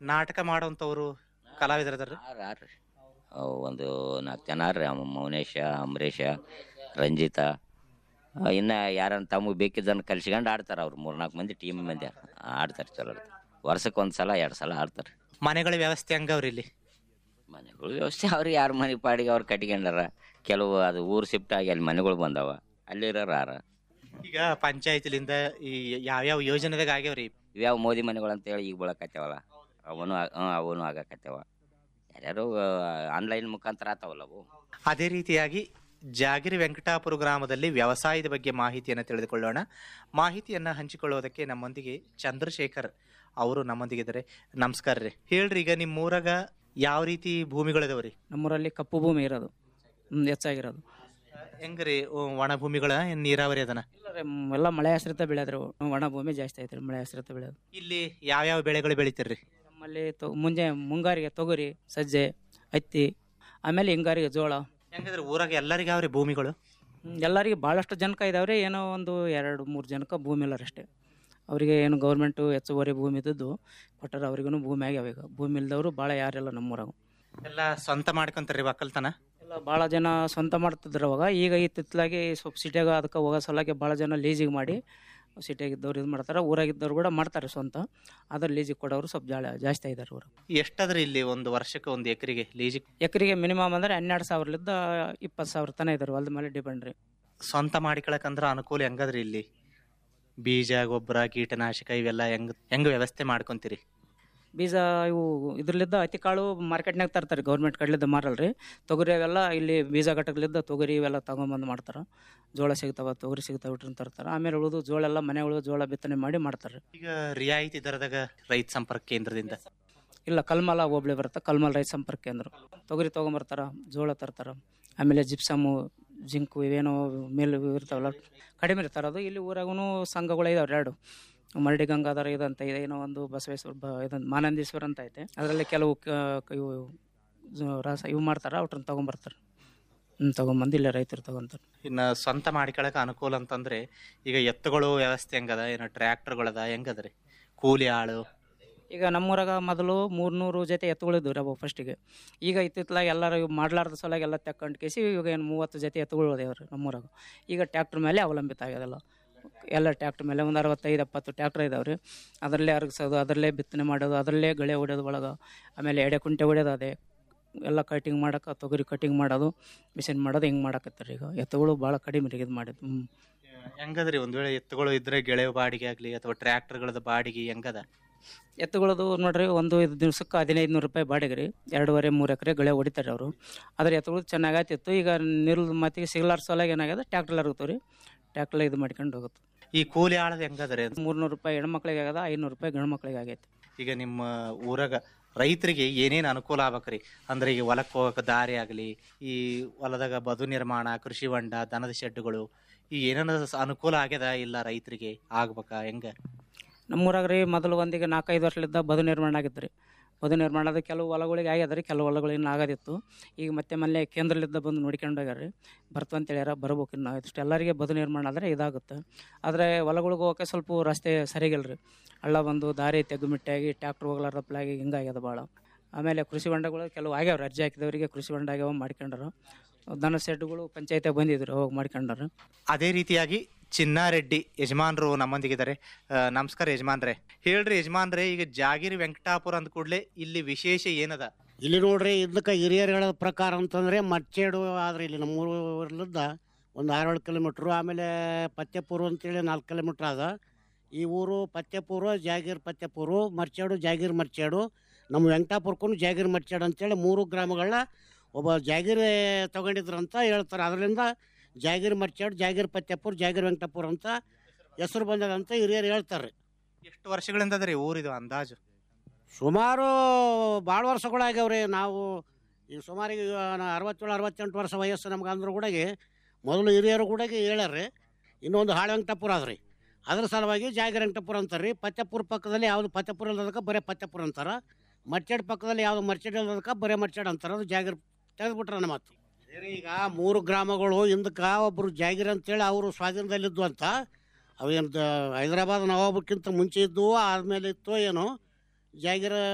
ನಾಟಕ ಮಾಡೋಂಥವ್ರು ಕಲಾವಿದರದಾರ್ರಿ? ಆರ್ರಿ ಒಂದು 4 ಜನ ಆರ್ರಿ. ಮೌನೇಶ, ಅಂಬರೀಷ, ರಂಜಿತ, ಇನ್ನು ಯಾರನ್ನ ತಮಗೆ ಬೇಕಿದ್ದನ್ನು ಕಲ್ಸ್ಕೊಂಡು ಆಡ್ತಾರೆ. ಅವ್ರು 3-4 ಮಂದಿ ಟೀಮ್ ಮಂದಿ ಆಡ್ತಾರೆ. ಚಲೋ ಆಡ್ತಾರೆ. ವರ್ಷಕ್ಕೆ 1 ಸಲ 2 ಸಲ ಆಡ್ತಾರೆ. ಮನೆಗಳ ವ್ಯವಸ್ಥೆ ಹಂಗವ್ರಿ ಇಲ್ಲಿ? ಮನೆಗಳು ವ್ಯವಸ್ಥೆ ಅವ್ರು ಯಾರ ಮನೆ ಪಾಡಿಗೆ ಅವ್ರು ಕಟ್ಕೊಂಡಾರ. ಕೆಲವು ಅದು ಊರು ಶಿಫ್ಟ್ ಆಗಿ ಅಲ್ಲಿ ಮನೆಗಳು ಬಂದಾವ, ಅಲ್ಲಿರೋರು ಯಾರ. ಈಗ ಪಂಚಾಯತಿಲಿಂದ ಈ ಯಾವ್ಯಾವ ಯೋಜನೆದಾಗ ಆಗ್ಯಾವ್ರಿ? ಇವ್ಯಾವ ಮೋದಿ ಮನೆಗಳು ಅಂತೇಳಿ ಈಗ ಬಳಕತ್ತೇವಲ್ಲ, ಅವನು ಆಗಕತ್ತೇವ. ಯಾರ್ಯಾರು ಆನ್ಲೈನ್ ಮುಖಾಂತರ ಆತಾವಲ್ಲ ಅವು. ಅದೇ ರೀತಿಯಾಗಿ ಜಾಗಿರಿ ವೆಂಕಟಾಪುರ ಗ್ರಾಮದಲ್ಲಿ ವ್ಯವಸಾಯದ ಬಗ್ಗೆ ಮಾಹಿತಿಯನ್ನು ತಿಳಿದುಕೊಳ್ಳೋಣ. ಮಾಹಿತಿಯನ್ನು ಹಂಚಿಕೊಳ್ಳೋದಕ್ಕೆ ನಮ್ಮೊಂದಿಗೆ ಚಂದ್ರಶೇಖರ್ ಅವರು ನಮ್ಮೊಂದಿಗಿದ್ದಾರೆ. ನಮಸ್ಕಾರ ರೀ. ಹೇಳ್ರಿ, ಈಗ ನಿಮ್ಮ ಊರಾಗ ಯಾವ ರೀತಿ ಭೂಮಿಗಳಿದಾವ್ರಿ? ನಮ್ಮೂರಲ್ಲಿ ಕಪ್ಪು ಭೂಮಿ ಇರೋದು ಹೆಚ್ಚಾಗಿರೋದು. ಹೆಂಗ್ರಿ, ಒಣ ಭೂಮಿಗಳ ಏನ್ ನೀರಾವರಿ ಅದನ? ಎಲ್ಲ ಮಳೆ ಆಶ್ರಿತ ಬೆಳೆದ್ರು. ಒಣ ಭೂಮಿ ಜಾಸ್ತಿ ಐತ್ರಿ, ಮಳೆ ಆಶ್ರಿತ ಬೆಳೆಯೋದು. ಇಲ್ಲಿ ಯಾವ್ಯಾವ ಬೆಳೆಗಳು ಬೆಳಿತೀರ್ರಿ? ನಮ್ಮಲ್ಲಿ ಮುಂಗಾರಿಗೆ ತೊಗರಿ, ಸಜ್ಜೆ, ಹತ್ತಿ, ಆಮೇಲೆ ಹಿಂಗಾರಿಗೆ ಜೋಳ. ಹೆಂಗಂದ್ರೆ ಊರಾಗ ಎಲ್ಲರಿಗ ಅವ್ರಿ ಭೂಮಿಗಳು? ಎಲ್ಲರಿಗೆ ಭಾಳಷ್ಟು ಜನಕ ಇದಾವ್ರಿ. ಏನೋ ಒಂದು 2-3 ಜನಕ ಭೂಮಿ ಇಲ್ಲರಷ್ಟೇ. ಅವರಿಗೆ ಏನು ಗೌರ್ಮೆಂಟು ಹೆಚ್ಚುವರಿ ಭೂಮಿ ಇದ್ದದ್ದು ಕೊಟ್ಟರೆ ಅವ್ರಿಗೂ ಭೂಮಿ ಆಗ್ಯಾವ. ಈಗ ಭೂಮಿ ಇಲ್ದವರು ಭಾಳ ಯಾರೆಲ್ಲ ನಮ್ಮೂರಾಗ ಎಲ್ಲ ಸ್ವಂತ ಮಾಡ್ಕೊಂತಾರ್ರಿ ಒಕ್ಕಲ್ತನ? ಎಲ್ಲ ಭಾಳ ಜನ ಸ್ವಂತ ಮಾಡ್ತಿದ್ರು ಅವಾಗ. ಈಗ ಇತ್ತಿತ್ತಲಾಗಿ ಸ್ವಲ್ಪ ಸಿಟಿಯಾಗ ಅದಕ್ಕೆ ಹೋಗೋ ಸಲಕ್ಕೆ ಭಾಳ ಜನ ಲೀಸಿಗೆ ಮಾಡಿ ಸಿಟಿಯಾಗಿದ್ದವ್ರು ಇದು ಮಾಡ್ತಾರೆ. ಊರಾಗಿದ್ದವ್ರು ಕೂಡ ಮಾಡ್ತಾರೆ ಸ್ವಂತ. ಅದ್ರ ಲೀಸಿಗೆ ಕೊಡೋರು ಸ್ವಲ್ಪ ಜಾಸ್ತಿ ಇದ್ದಾರೆ ಊರು. ಎಷ್ಟಾದ್ರಿ ಇಲ್ಲಿ ಒಂದು ವರ್ಷಕ್ಕೆ ಒಂದು ಎಕರೆಗೆ ಲೀಜಿಗೆ? ಎಕರೆಗೆ ಮಿನಿಮಮ್ ಅಂದ್ರೆ 12,000ಲಿಂದ 20,000 ತನಕ ಇದ್ದಾರೆ. ಹೊಲದ ಮೇಲೆ ಡಿಪೆಂಡ್ ರೀ. ಸ್ವಂತ ಮಾಡಿಕೊಳಕಂದ್ರ ಅನುಕೂಲ ಹೆಂಗದ್ರಿ ಇಲ್ಲಿ? ಬೀಜ, ಗೊಬ್ಬರ, ಕೀಟನಾಶಕ ಇವೆಲ್ಲ ಹೆಂಗ್ ವ್ಯವಸ್ಥೆ ಮಾಡ್ಕೊಂತೀರಿ? ಬೀಜ ಇವು ಇದ್ರಲ್ಲಿದ್ದ ಹತ್ತಿ ಕಾಳು ಮಾರ್ಕೆಟ್ನಾಗ ತರ್ತಾರೆ, ಗೌರ್ಮೆಂಟ್ ಕಡ್ಲಿದ್ದ ಮಾರಲ್ರಿ. ತೊಗರಿ ಅವೆಲ್ಲ ಇಲ್ಲಿ ಬೀಜ ಘಟಕಲಿದ್ದ ತೊಗರಿ ಇವೆಲ್ಲ ತಗೊಂಬಂದು ಮಾಡ್ತಾರೆ. ಜೋಳ ಸಿಗ್ತಾವ, ತೊಗರಿ ಸಿಗ್ತಾವ, ಇಟ್ರನ್ನ ತರ್ತಾರೆ. ಆಮೇಲೆ ಉಳಿದು ಜೋಳ ಎಲ್ಲ ಮನೆ ಉಳಿದು ಜೋಳ ಬಿತ್ತನೆ ಮಾಡಿ ಮಾಡ್ತಾರೆ. ಈಗ ರಿಯಾಯಿತಿ ದರದಾಗ ರೈತ ಸಂಪರ್ಕ ಕೇಂದ್ರದಿಂದ? ಇಲ್ಲ, ಕಲ್ಮಲ ಹೋಬಳಿ ಬರುತ್ತೆ. ಕಲ್ಮಲ ರೈತ ಸಂಪರ್ಕ ಕೇಂದ್ರ. ತೊಗರಿ ತೊಗೊಂಬರ್ತಾರ, ಜೋಳ ತರ್ತಾರ, ಆಮೇಲೆ ಜಿಪ್ಸಮು, ಜಿಂಕು ಇವೇನೋ ಮೇಲೆ ಇರ್ತಾವಲ್ಲ ಕಡಿಮೆ ಇರ್ತಾರದು. ಇಲ್ಲಿ ಊರಾಗೂ ಸಂಘಗಳು ಇದಾವೆ 2. ಮರಡಿ ಗಂಗಾಧರ ಇದಂತ ಇದೆ, ಏನೋ ಒಂದು ಬಸವೇಶ್ವರ ಇದಂತ ಮಾನಂದೀಶ್ವರ ಅಂತ ಐತೆ. ಅದರಲ್ಲಿ ಕೆಲವು ಇವು ರಾಸ ಇವು ಮಾಡ್ತಾರೆ, ಅವ್ರನ್ನ ತೊಗೊಂಬರ್ತಾರೆ. ತೊಗೊಂಬಂದು ಇಲ್ಲೇ ರೈತರು ತೊಗೊಂತಾರೆ. ಇನ್ನು ಸ್ವಂತ ಮಾಡಿಕೊಳಕ್ಕೆ ಅನುಕೂಲ ಅಂತಂದ್ರೆ ಈಗ ಎತ್ತುಗಳು ವ್ಯವಸ್ಥೆ ಹೆಂಗದ? ಏನೋ ಟ್ರ್ಯಾಕ್ಟರ್ಗಳದ ಹೆಂಗದ್ರಿ? ಕೂಲಿ ಆಳು? ಈಗ ನಮ್ಮೂರಾಗ ಮೊದಲು 300 ಜೊತೆ ಎತ್ತುಗಳಿದ್ವು ರೀ ಫಸ್ಟಿಗೆ. ಈಗ ಇತ್ತಿತ್ತಲಾಗ ಎಲ್ಲರೂ ಮಾಡ್ಲಾರ್ದ ಸಲುವಾಗಿ ಎಲ್ಲ ತಕ್ಕೊಂಡು ಕೇಸಿ ಇವಾಗ ಏನು 30 ಜೊತೆ ಎತ್ತುಗಳು ಅದೇವ್ರಿ ನಮ್ಮೂರಾಗ. ಈಗ ಟ್ಯಾಕ್ಟ್ರ್ ಮೇಲೆ ಅವಲಂಬಿತ ಆಗ್ಯದಲ್ಲ. ಎಲ್ಲ ಟ್ಯಾಕ್ಟ್ರ್ ಮೇಲೆ ಒಂದು 65-70 ಟ್ಯಾಕ್ಟ್ರ್ ಇದಾವೆ ರೀ. ಅದರಲ್ಲೇ ಅರಗಿಸೋದು, ಅದರಲ್ಲೇ ಬಿತ್ತನೆ ಮಾಡೋದು, ಅದರಲ್ಲೇ ಗಳೆ ಹೊಡೆಯೋದು ಒಳಗೆ. ಆಮೇಲೆ ಎಡೆ ಕುಂಟೆ ಹೊಡೆಯೋದು ಅದೇ. ಎಲ್ಲ ಕಟಿಂಗ್ ಮಾಡೋಕೆ, ತೊಗರಿ ಕಟಿಂಗ್ ಮಾಡೋದು, ಮಿಷಿನ್ ಮಾಡೋದು, ಹಿಂಗೆ ಮಾಡಕತ್ತಾರೆ. ಈಗ ಎತ್ತುಗಳು ಭಾಳ ಕಡಿಮೆ ಇದು ಮಾಡಿದ್ದು. ಹೆಂಗದ್ರಿ? ಒಂದು ವೇಳೆ ಎತ್ತುಗಳು ಇದ್ರೆ ಗೆಳೆಯ ಬಾಡಿಗೆ ಆಗಲಿ ಅಥವಾ ಟ್ರ್ಯಾಕ್ಟರ್ಗಳದ ಬಾಡಿಗೆ ಹೆಂಗದ? ಎತ್ತುಗಳದು ನೋಡ್ರಿ, ಒಂದು ದಿವ್ಸಕ್ಕೆ 1,500 ರೂಪಾಯಿ ಬಾಡಿಗೆ ರೀ. 2.5-3 ಎಕರೆ ಗಳೆ ಹೊಡಿತಾರೆ ಅವರು. ಆದರೆ ಎತ್ತುಗಳು ಚೆನ್ನಾಗತ್ತಿತ್ತು. ಈಗ ನಿಲ್ದ ಮತ್ತಿಗೆ ಸಿಗ್ಲಾರ ಸಲುವಾಗಿ ಏನಾಗ್ಯದ, ಟ್ಯಾಕ್ಟರ್ ಇರ್ತಾವೆ ರೀ. ಟ್ಯಾಕ್ಟರ್ ಇದು ಮಾಡ್ಕೊಂಡು ಹೋಗುತ್ತೆ. ಈ ಕೂಲಿ ಆಳದ ಹೆಂಗದ್ರಿ? 300 ರೂಪಾಯಿ ಹೆಣ್ಮಕ್ಳಿಗೆ ಆಗ್ಯದ, 500 ರೂಪಾಯಿ ಗಂಡು ಮಕ್ಳಿಗೆ ಆಗೈತೆ. ಈಗ ನಿಮ್ಮ ಊರಾಗ ರೈತರಿಗೆ ಏನೇನು ಅನುಕೂಲ ಆಗ್ಬೇಕ್ರಿ? ಅಂದ್ರೆ ಈಗ ಹೊಲಕ್ಕೆ ಹೋಗಕ್ಕೆ ದಾರಿ ಆಗಲಿ, ಈ ಹೊಲದಾಗ ಬದು ನಿರ್ಮಾಣ, ಕೃಷಿ ಹೊಂಡ, ದನದ ಶೆಡ್ಡುಗಳು, ಈ ಏನೇನು ಅನುಕೂಲ ಆಗ್ಯದ ಇಲ್ಲ ರೈತರಿಗೆ? ಆಗ್ಬೇಕಾ ಹೆಂಗ? ನಮ್ಮೂರಾಗ ರೀ ಮೊದಲು ಒಂದಿಗೆ 4-5 ವರ್ಷಲಿದ್ದ ಬದು ನಿರ್ಮಾಣ ಆಗಿತ್ತು ರೀ. ಬದು ನಿರ್ಮಾಣದ ಕೆಲವು ಹೊಲಗಳಿಗೆ ಆಗ್ಯದ ರೀ, ಕೆಲವು ಹೊಲಗಳಿನ್ನ ಆಗೋದಿತ್ತು. ಈಗ ಮತ್ತೆ ಮೊನ್ನೆ ಕೇಂದ್ರಲಿದ್ದ ಬಂದು ನೋಡ್ಕೊಂಡು ಹೋಗ್ಯಾರ ರೀ. ಬರ್ತವಂತ ಹೇಳ್ಯಾರ, ಬರ್ಬೇಕು. ಇನ್ನು ಇಷ್ಟು ಎಲ್ಲರಿಗೆ ಬದು ನಿರ್ಮಾಣ ಆದರೆ ಇದಾಗುತ್ತೆ. ಆದರೆ ಹೊಲಗಳಿಗೆ ಹೋಗೋಕೆ ಸ್ವಲ್ಪ ರಸ್ತೆ ಸರಿಗಿಲ್ಲ ರೀ. ಹಳ್ಳ ಬಂದು ದಾರಿ ತೆಗ್ಗುಮಿಟ್ಟಾಗಿ ಟ್ಯಾಕ್ಟ್ರ್ ಹೋಗ್ಲಾರ್ದಪ್ಲಾಗಿ ಹಿಂಗಾಗ್ಯದ ಭಾಳ. ಆಮೇಲೆ ಕೃಷಿ ಹೊಂಡಗಳು ಕೆಲವು ಆಗ್ಯಾವ್ರಿ. ಅರ್ಜಿ ಹಾಕಿದವರಿಗೆ ಕೃಷಿ ಹೊಂಡ ಆಗ್ಯಾವ, ಮಾಡ್ಕೊಂಡಾರ. ದನ ಶೆಡ್ಗಳು ಪಂಚಾಯತಿಯಾಗ ಬಂದಿದ್ರು, ಹೋಗಿ ಮಾಡ್ಕೊಂಡಾರ. ಅದೇ ರೀತಿಯಾಗಿ ಚಿನ್ನಾರೆಡ್ಡಿ ಯಜಮಾನ್ರು ನಮ್ಮೊಂದಿಗಿದ್ದಾರೆ. ನಮಸ್ಕಾರ ಯಜಮಾನ್ರೆ. ಹೇಳ್ರಿ ಯಜಮಾನ್ರೆ, ಈಗ ಜಾಗಿರಿ ವೆಂಕಟಾಪುರ ಅಂದ ಕೂಡಲೇ ಇಲ್ಲಿ ವಿಶೇಷ ಏನದ? ಇಲ್ಲಿ ನೋಡ್ರಿ, ಇದಕ್ಕೆ ಹಿರಿಯರು ಹೇಳೋದ ಪ್ರಕಾರ ಅಂತಂದ್ರೆ ಮಚ್ಚೇಡು ಆದ್ರೆ ಇಲ್ಲಿ ನಮ್ಮೂರಲ್ಲಿದ್ದ ಒಂದು 6-7 ಕಿಲೋಮೀಟ್ರು. ಆಮೇಲೆ ಪತ್ಯಪುರ ಅಂತೇಳಿ 4 ಕಿಲೋಮೀಟ್ರ್ ಅದ. ಈ ಊರು ಪತ್ಯಪುರ, ಜಾಗೀರ್ ಪತ್ಯಪುರ, ಮರ್ಚಾಡು, ಜಾಗೀರ್ ಮರ್ಚಾಡು. ನಮ್ಮ ವೆಂಕಟಾಪುರಕ್ಕೂ ಜಾಗೀರ್ ಮರ್ಚಾಡು ಅಂತೇಳಿ 3 ಗ್ರಾಮಗಳನ್ನ ಒಬ್ಬ ಜಾಗೀರ್ ತಗೊಂಡಿದ್ರಂತ ಹೇಳ್ತಾರೆ. ಅದರಿಂದ ಜಾಗೀರ್ ಮರ್ಚಾಡು, ಜಾಗೀರ್ ಪತ್ಯಪುರ, ಜಾಗೀರ್ ವೆಂಕಟಾಪುರ ಅಂತ ಹೆಸರು ಬಂದದಂತ ಹಿರಿಯರು ಹೇಳ್ತಾರೆ. ಎಷ್ಟು ವರ್ಷಗಳಿಂದ ಅದ್ರಿ ಊರಿದು ಅಂದಾಜು? ಸುಮಾರು ಭಾಳ ವರ್ಷಗಳಾಗ್ಯಾವ್ರಿ. ನಾವು ಈಗ ಸುಮಾರಿಗೆ 67-68 ವರ್ಷ ವಯಸ್ಸು ನಮ್ಗೆ ಅಂದ್ರೂ ಕೂಡ ಮೊದಲು ಹಿರಿಯರು ಕೂಡ ಹೇಳ್ಯಾರ್ರಿ. ಇನ್ನೊಂದು ಹಾಳು ವೆಂಕಟಾಪುರ ಅದ್ರಿ. ಅದ್ರ ಸಲುವಾಗಿ ಜಾಗೀರ್ ವೆಂಕಟಾಪುರ ಅಂತಾರೆ ರೀ. ಪತ್ಯಪುರ ಪಕ್ಕದಲ್ಲಿ ಯಾವುದು ಪತ್ಯಪುರ ಇಲ್ಲದಕ್ಕೆ ಬರೀ ಪತ್ಯಪುರ ಅಂತಾರೆ. ಮರ್ಚಾಡ್ ಪಕ್ಕದಲ್ಲಿ ಯಾವುದು ಮರ್ಚಾಡ್ ಇಲ್ಲದಕ್ಕೆ ಬರೀ ಮರ್ಚಾಡ್ ಅಂತಾರೆ. ಅದು ಜಾಗೀರ್ ತೆಗೆದುಬಿಟ್ರೆ ನಮ್ಮ ಮಾತು. ಈಗ 3 ಗ್ರಾಮಗಳು ಹಿಂದಕ್ಕೆ ಒಬ್ಬರು ಜಾಗೀರ್ ಅಂತೇಳಿ ಅವರು ಸ್ವಾಧೀನದಲ್ಲಿದ್ದು ಅಂತ. ಅವೇನು ಹೈದರಾಬಾದ್ ನವಾಬಕ್ಕಿಂತ ಮುಂಚೆ ಇದ್ದು ಆದಮೇಲೆ ಇತ್ತು ಏನೋ ಜಾಗೀರ್